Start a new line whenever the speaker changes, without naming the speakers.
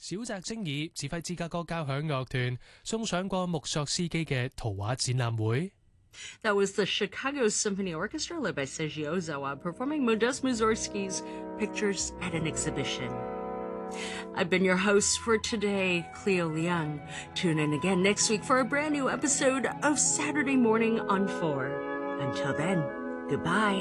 小澤征爾指揮芝加哥交響樂團送上過木索斯基嘅圖畫展覽會。
That was the Chicago Symphony Orchestra led by Seiji Ozawa performing Modest Mussorgsky's Pictures at an Exhibition. I've been your host for today, Cleo Leung. Tune in again next week for a brand new episode of Saturday Morning on 4. Until then, goodbye.